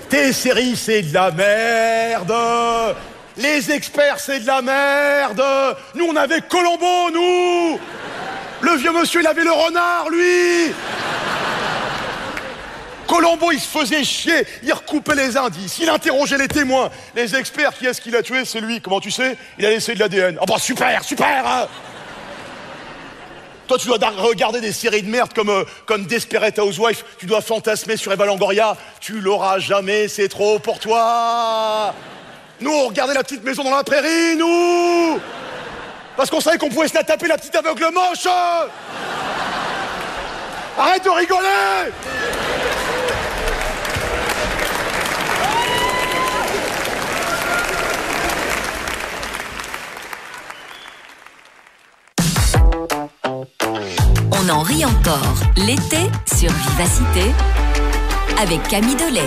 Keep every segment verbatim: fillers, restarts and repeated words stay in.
Tes séries, c'est de la merde. Les experts, c'est de la merde. Nous, on avait Colombo, nous. Le vieux monsieur, il avait le renard, lui. Colombo, il se faisait chier, il recoupait les indices, il interrogeait les témoins. Les experts, qui est-ce qu'il a tué? C'est lui. Comment tu sais? Il a laissé de l'A D N. Ah bah super, super hein. Toi, tu dois regarder des séries de merde comme, euh, comme Desperate Housewives. Tu dois fantasmer sur Eva Longoria. Tu l'auras jamais, c'est trop pour toi. Nous, on regardait La Petite Maison dans la Prairie, nous. Parce qu'on savait qu'on pouvait se la taper, la petite aveugle moche. Arrête de rigoler. On en rit encore l'été sur Vivacité avec Camille Delay.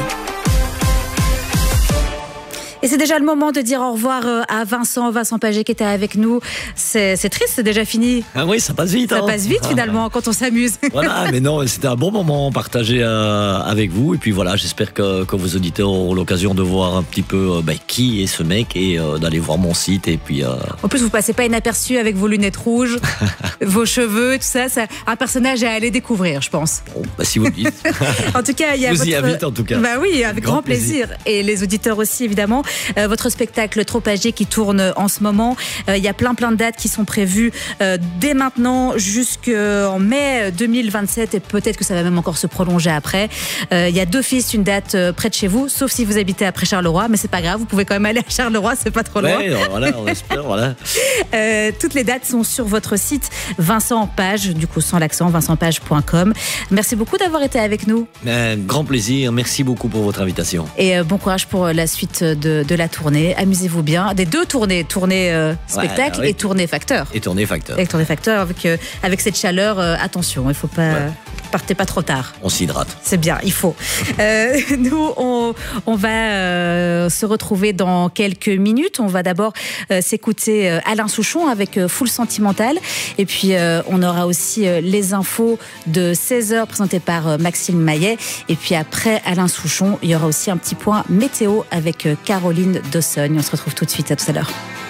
Et c'est déjà le moment de dire au revoir à Vincent, Vincent Paget qui était avec nous. C'est, c'est triste, c'est déjà fini. Ah oui, ça passe vite. Ça hein. passe vite finalement quand on s'amuse. Voilà, mais non, c'était un bon moment partagé euh, avec vous. Et puis voilà, j'espère que, que vos auditeurs auront l'occasion de voir un petit peu euh, bah, qui est ce mec et euh, d'aller voir mon site. Et puis, euh... En plus, vous passez pas inaperçu avec vos lunettes rouges, vos cheveux, tout ça. C'est un personnage à aller découvrir, je pense. Bon, bah, si vous le dites. En tout cas, il y a vous votre... y invite en tout cas. Bah oui, avec grand, grand plaisir. plaisir. Et les auditeurs aussi, évidemment. Euh, votre spectacle Trop âgé qui tourne en ce moment. Il euh, y a plein plein de dates qui sont prévues euh, dès maintenant jusqu'en mai deux mille vingt-sept et peut-être que ça va même encore se prolonger après. Il euh, y a d'office une date euh, près de chez vous, sauf si vous habitez après Charleroi, mais c'est pas grave, vous pouvez quand même aller à Charleroi, c'est pas trop loin. Ouais, voilà, on espère, voilà. Euh, toutes les dates sont sur votre site Vincent Page, du coup sans l'accent, vincent page point com. Merci beaucoup d'avoir été avec nous. Un grand plaisir, merci beaucoup pour votre invitation. Et euh, bon courage pour la suite de, de la tournée. Amusez-vous bien. Des deux tournées, tournée euh, spectacle ouais, oui. et tournée facteur. Et tournée facteur. Et tournée facteur avec, euh, avec cette chaleur, euh, attention, il ne faut pas... Ouais. Partez pas trop tard. On s'hydrate. C'est bien, il faut. euh, nous, on, on va euh, se retrouver dans quelques minutes. On va d'abord euh, s'écouter euh, Alain Souchon avec euh, Full Sentimental. Et puis, euh, on aura aussi euh, les infos de seize heures présentées par euh, Maxime Maillet. Et puis après Alain Souchon, il y aura aussi un petit point météo avec euh, Caroline Dossogne. On se retrouve tout de suite. À tout à l'heure.